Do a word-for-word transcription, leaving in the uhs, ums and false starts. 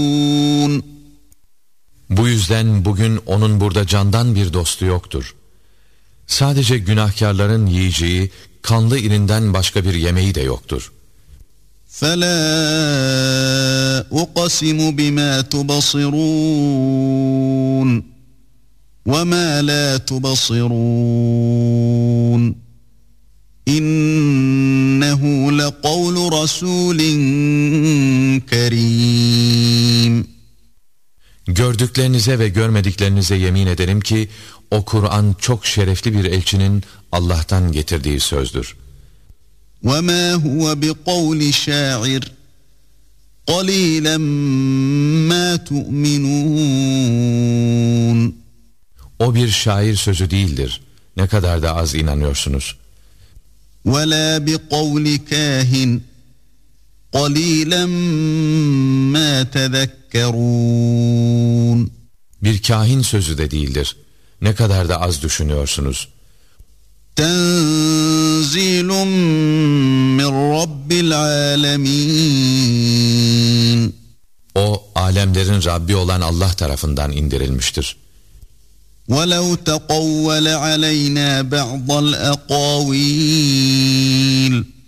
Bu yüzden bugün onun burada candan bir dostu yoktur. Sadece günahkarların yiyeceği kanlı irinden başka bir yemeği de yoktur. فَلَا أُقْسِمُ بِمَا تُبَصِرُونَ وَمَا لَا تُبَصِرُونَ إِنَّهُ لَقَوْلُ رَسُولٍ كَرِيمٍ. Gördüklerinize ve görmediklerinize yemin ederim ki o Kur'an çok şerefli bir elçinin Allah'tan getirdiği sözdür. وَمَا هُوَ بِقَوْلِ شَاعِرٍ قَلِيلًا مَا تُؤْمِنُونَ. O bir şair sözü değildir. Ne kadar da az inanıyorsunuz. وَلَا بِقَوْلِ كَاهِنٍ قَلِيلًا مَا تَذَكَّرُونَ. Bir kahin sözü de değildir. Ne kadar da az düşünüyorsunuz. Tenzilun min Rabbil alemin. O alemlerin Rabbi olan Allah tarafından indirilmiştir. وَلَوْ تَقَوَّلَ عَلَيْنَا بَعْضَ الْأَقَاوِيلِ